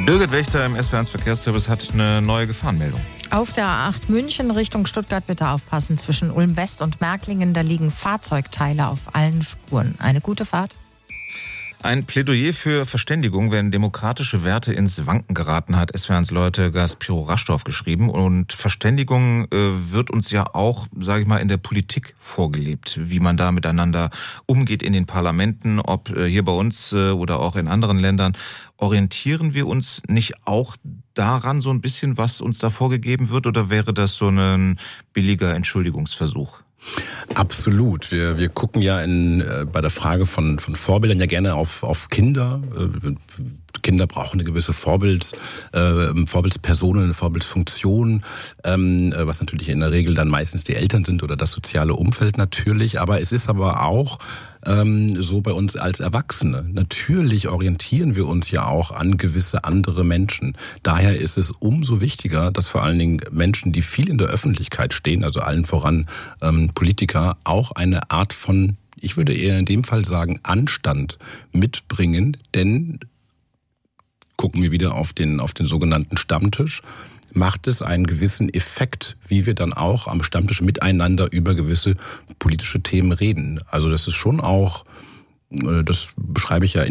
Birgit Wächter im SWR1 Verkehrsservice hat eine neue Gefahrenmeldung. Auf der A8 München Richtung Stuttgart bitte aufpassen. Zwischen Ulm West und Märklingen, da liegen Fahrzeugteile auf allen Spuren. Eine gute Fahrt. Ein Plädoyer für Verständigung, wenn demokratische Werte ins Wanken geraten, hat SWR1-Leute Spiro Raschdorf geschrieben. Und Verständigung wird uns ja auch, sage ich mal, in der Politik vorgelebt, wie man da miteinander umgeht in den Parlamenten, ob hier bei uns oder auch in anderen Ländern. Orientieren wir uns nicht auch daran so ein bisschen, was uns da vorgegeben wird, oder wäre das so ein billiger Entschuldigungsversuch? Absolut. Wir gucken ja bei der Frage von Vorbildern ja gerne auf Kinder. Kinder brauchen eine gewisse Vorbildspersonen, eine Vorbildsfunktion, was natürlich in der Regel dann meistens die Eltern sind oder das soziale Umfeld natürlich. Aber es ist aber auch so bei uns als Erwachsene. Natürlich orientieren wir uns ja auch an gewisse andere Menschen. Daher ist es umso wichtiger, dass vor allen Dingen Menschen, die viel in der Öffentlichkeit stehen, also allen voran Politiker, auch eine Art von, ich würde eher in dem Fall sagen, Anstand mitbringen, denn gucken wir wieder auf den sogenannten Stammtisch, macht es einen gewissen Effekt, wie wir dann auch am Stammtisch miteinander über gewisse politische Themen reden. Also das ist schon auch, das beschreibe ich ja